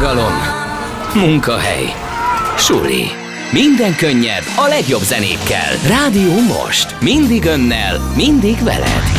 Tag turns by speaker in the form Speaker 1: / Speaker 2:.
Speaker 1: Nyugalom, munkahely, suli. Minden könnyebb a legjobb zenékkel. Rádió Most. Mindig önnel, mindig veled.